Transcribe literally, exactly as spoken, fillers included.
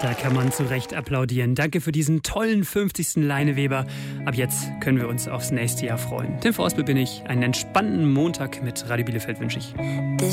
Da kann man zu Recht applaudieren. Danke für diesen tollen fünfzigsten Leine Weber. Ab jetzt können wir uns aufs nächste Jahr freuen. Tim Forstbill bin ich. Einen entspannten Montag mit Radio Bielefeld wünsche ich.